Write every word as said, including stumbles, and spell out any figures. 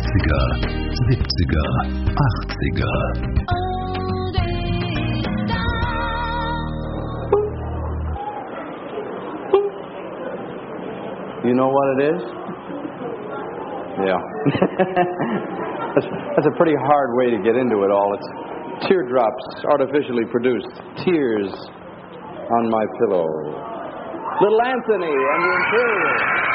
sechziger, siebziger, achtziger. You know what it is? Yeah. that's, that's a pretty hard way to get into it all. It's teardrops artificially produced. Tears on my pillow. Little Anthony and the Imperials.